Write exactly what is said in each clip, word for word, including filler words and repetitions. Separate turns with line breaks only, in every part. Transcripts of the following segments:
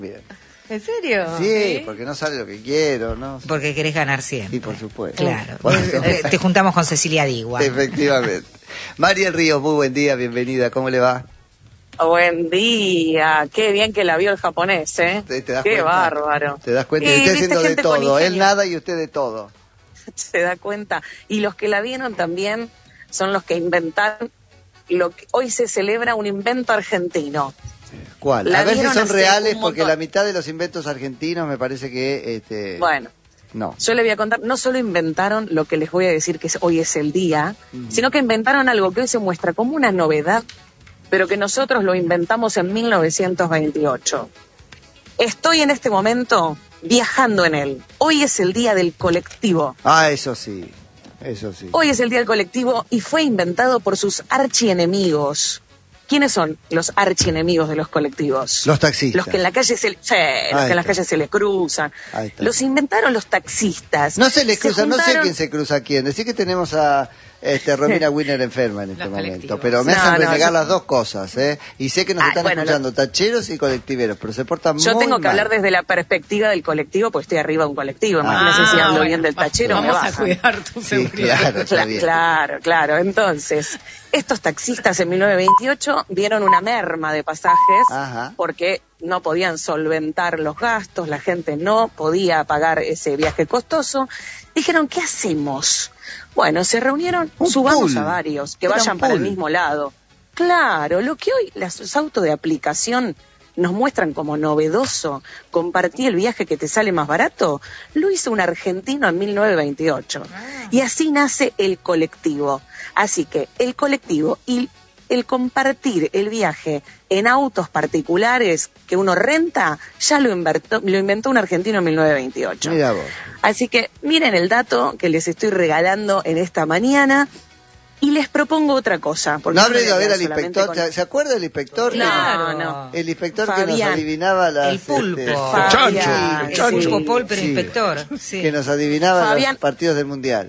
Bien.
¿En serio?
Sí,
¿Sí?
porque no sale lo que quiero, ¿no?
Porque querés ganar siempre.
Sí, por supuesto.
Claro.
Bueno,
Eh, Te juntamos con Cecilia Digua.
efectivamente. Mariel Ríos, muy buen día, bienvenida. ¿Cómo le va?
Buen día, qué bien que la vio el japonés, ¿eh?
¿Te, te das
Qué
cuenta?
bárbaro.
Te das cuenta,
Y
y usted
viste,
haciendo de
gente con
todo, él
ingenio.
nada y usted de todo.
Se da cuenta. Y los que la vieron también son los que inventaron lo que hoy se celebra un invento argentino.
¿Cuál?
La
A ver si
vieron
son
hace
reales,
un
porque
montón.
la mitad de los inventos argentinos me parece que... Este,
Bueno,
no.
yo le voy a contar, no solo inventaron lo que les voy a decir que es- hoy es el día,
Ujú.
sino que inventaron algo que hoy se muestra como una novedad, pero que nosotros lo inventamos en mil novecientos veintiocho. Estoy en este momento viajando en él. Hoy es el día del colectivo.
Ah, eso sí, eso sí.
Hoy es el día del colectivo y fue inventado por sus archienemigos. ¿Quiénes son los archienemigos de los colectivos?
Los taxistas.
Los que en la calle se, sí, los que en la calle se les cruzan.
Ahí está.
Los inventaron los taxistas.
No se les cruza, no sé
juntaron-
quién se cruza a quién. Decir que tenemos a este, Romina Winner enferma en este
Los
momento.
colectivos.
Pero me
No,
hacen
no,
renegar
yo-
las dos cosas, ¿eh? Y sé que nos
Ah,
están
bueno,
escuchando tacheros y colectiveros, pero se portan
Yo
muy
tengo que
mal.
hablar desde la perspectiva del colectivo, porque estoy arriba de un colectivo. Imagínense
Ah,
si hablo
bueno,
bien del
va-
tachero, me
Vamos a
bajan.
cuidar tu
Sí,
seguridad.
claro, está
Cla-
bien.
Claro, claro. Entonces, estos taxistas en mil novecientos veintiocho vieron una merma de pasajes
Ajá.
porque no podían solventar los gastos, la gente no podía pagar ese viaje costoso. Dijeron, ¿qué hacemos? Bueno, se reunieron,
Un
subamos
pool.
a varios, que
Era
vayan
un
para el
pool.
mismo lado. Claro, lo que hoy las- los autos de aplicación nos muestran como novedoso, compartir el viaje que te sale más barato, lo hizo un argentino en mil novecientos veintiocho. Y así nace el colectivo. Así que el colectivo y el compartir el viaje en autos particulares que uno renta, ya lo inventó, lo inventó un argentino en mil novecientos veintiocho.
Mira vos.
Así que miren el dato que les estoy regalando en esta mañana y les propongo otra cosa. porque
¿No
yo
habrá
me
ido a
voy
ver al
solamente
inspector?
con-
¿Se- ¿Se acuerda del inspector?
No, no.
El inspector que nos
Fabián.
adivinaba las...
El pulpo.
este,
Fabián,
El
sí.
pulpo Paul, pero
Sí.
inspector. Sí.
que nos adivinaba
Fabián.
los partidos del Mundial.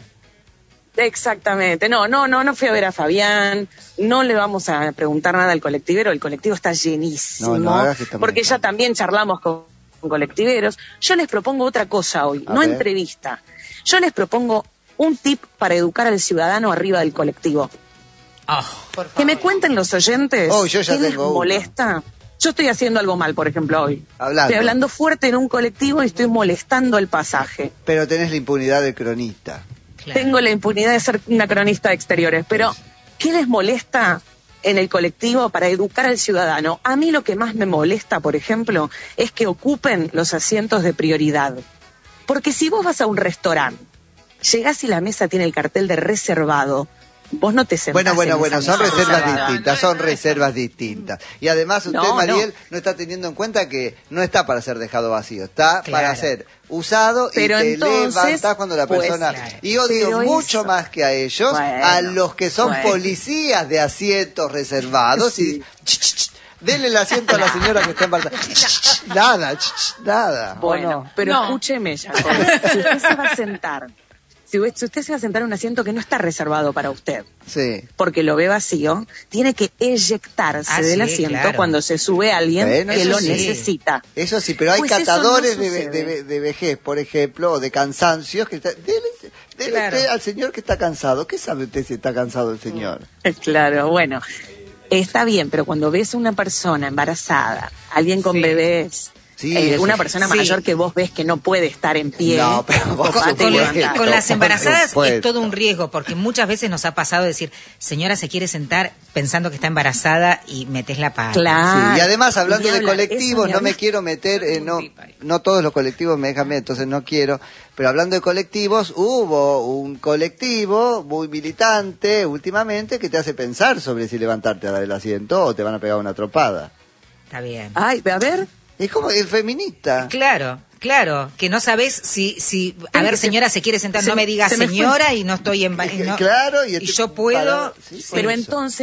Exactamente. No, no, no, no fui a ver a Fabián. No le vamos a preguntar nada al colectivero. El colectivo está llenísimo.
No, no hagas que está
porque ya
molestando.
también charlamos con, con colectiveros. Yo les propongo otra cosa hoy,
A
no
ver.
entrevista. Yo les propongo un tip para educar al ciudadano arriba del colectivo.
Ah,
Que me cuenten los oyentes
Oh, yo ya
qué les
tengo uno.
molesta. Yo estoy haciendo algo mal, por ejemplo, hoy.
Hablando.
Estoy hablando fuerte en un colectivo y estoy molestando el pasaje.
Pero tenés la impunidad del cronista.
claro.
Tengo la impunidad de ser una cronista de exteriores, pero ¿qué les molesta en el colectivo para educar al ciudadano? A mí lo que más me molesta, por ejemplo, es que ocupen los asientos de prioridad. Porque si vos vas a un restaurante, llegás y la mesa tiene el cartel de reservado, vos no te sentás
Bueno, bueno,
en
bueno,
esa
son
mesa
reservas
reservada.
distintas, son reservas distintas. Y además usted,
No,
Mariel,
no.
no está teniendo en cuenta que no está para ser dejado vacío, está
Claro.
para ser usado
Pero
y te
entonces,
levantás cuando la
pues,
persona...
claro.
Y odio
Pero
mucho
eso-
más que a ellos,
Bueno,
a los que son
bueno.
policías de asientos reservados y...
Sí.
ch, ch, ch, denle el asiento a la señora que está embarazada. Ch, ch, ch, nada, ch, ch, nada. ¿o
Bueno,
no?
pero
No.
escúcheme, Jacob. Si usted se va a sentar, si usted, si usted se va a sentar en un asiento que no está reservado para usted,
Sí.
porque lo ve vacío, tiene que eyectarse
Ah,
del
sí,
asiento
claro.
cuando se sube alguien
Bueno,
que
eso
lo
sí.
necesita.
Eso sí, pero hay
Pues eso
catadores
no
de, ve-
sucede.
de, ve- de vejez, por ejemplo, o de cansancios, que está, dele, dele
Claro.
usted al señor que está cansado. ¿Qué sabe usted si está cansado el señor?
Claro, bueno, está bien, pero cuando ves a una persona embarazada, alguien con
Sí.
bebés,
Sí,
eh,
eso
una
sí.
persona
Sí.
mayor que vos ves que no puede estar en pie,
No, pero vos
vos
Con,
te
con-
levantás.
con las
por
embarazadas
supuesto.
es todo un riesgo, porque muchas veces nos ha pasado decir, señora se quiere sentar pensando que está embarazada y metes la pata.
Claro.
Sí, y además, hablando
Ni
de
hablar,
colectivos,
eso ni
no me
hablar.
quiero meter, en no, no todos los colectivos me dejan ver, entonces no quiero, pero hablando de colectivos, hubo un colectivo muy militante últimamente que te hace pensar sobre si levantarte a dar el asiento o te van a pegar una tropada.
Está bien.
Ay, a ver,
Es como el feminista.
Claro, claro, que no sabes si, si a
Pero
ver,
que se-
señora, se quiere sentar,
se-
no me diga
se me fue.
señora y no estoy en... ba- y no-
Claro, y,
y
este-
yo puedo...
para- sí, por
pero
eso.
entonces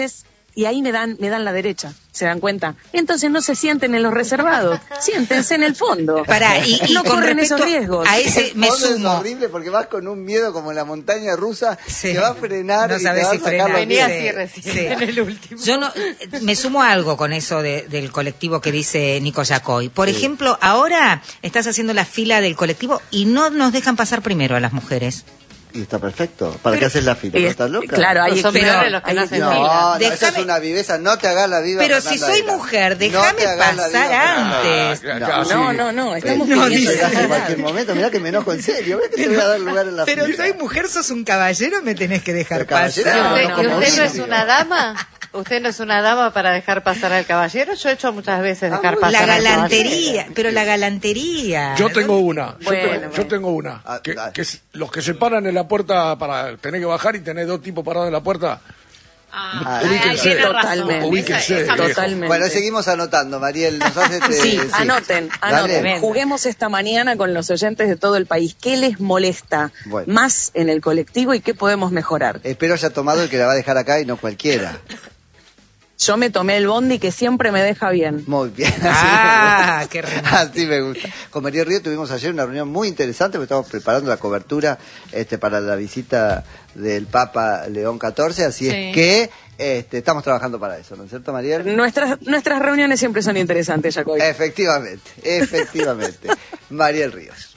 y ahí me dan, me dan la derecha, ¿se dan cuenta? Entonces no se sienten en los reservados, siéntense en el fondo.
Pará, y, y
no
con
corren esos riesgos.
A ese me
sumo.
sumo.
Es horrible porque vas con un miedo como en la montaña rusa,
sí.
te va a frenar
no
y
sabes
te va
si
a sacar los
Venía
pies.
así recién
Sí.
en el último.
Yo no, me sumo a algo con eso de, del colectivo que dice Nico Yacoy. Por
Sí.
ejemplo, ahora estás haciendo la fila del colectivo y no nos dejan pasar primero a las mujeres.
Y está perfecto. ¿Para qué haces la fila? ¿No estás loca?
Claro, hay
Son
pero-
peores los que
hay-
no hacen
No,
fila.
no, esa es
Déjame-
una viveza. No te hagas la viva.
Pero si
Fernanda
soy
Aira.
mujer,
No
déjame
te hagas la
pasar
viva,
antes.
Ah,
No,
acá sí.
No, no, no, estamos
No,
pidiendo
dice.
llegas en
la
cualquier momento. Mirá que me enojo en serio. Mirá que te voy a dar lugar en la
Pero
fila.
soy mujer, sos un caballero, me tenés que dejar
Pero caballero,
pasar.
¿Y usted,
no,
y
como
usted no es
vidrio.
una dama? ¿Usted no es una dama para dejar pasar al caballero? Yo he hecho muchas veces dejar
muy
pasar
La
al
galantería,
caballero.
pero la galantería.
Yo tengo una, yo,
Bueno,
te-
bueno.
yo tengo una.
Ah,
Que,
dale.
que es- los que se paran en la puerta para tener que bajar y tener dos tipos parados en la puerta,
Ah,
ubíquense.
tiene razón.
Totalmente.
Ubíquense,
Esa- esa-
viejo.
Totalmente.
Bueno, seguimos anotando, Mariel. Nos hace este-
Sí, anoten, anoten.
Dale.
Juguemos esta mañana con los oyentes de todo el país. ¿Qué les molesta
Bueno.
más en el colectivo y qué podemos mejorar?
Espero haya tomado el que la va a dejar acá y no cualquiera.
Yo me tomé el bondi que siempre me deja bien.
Muy bien. Así
Ah,
me gusta.
qué romántico.
Así me gusta. Con María Río tuvimos ayer una reunión muy interesante porque estamos preparando la cobertura este, para la visita del Papa León catorce, así
Sí.
es que este, estamos trabajando para eso, ¿no es cierto, Mariel?
Nuestras, nuestras reuniones siempre son interesantes, Jacobi.
Efectivamente, efectivamente. Mariel Ríos.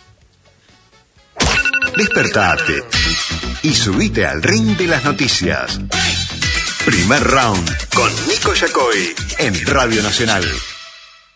Despertate y subite al ring de las noticias. Primer round con Nico Yacoy en Radio Nacional.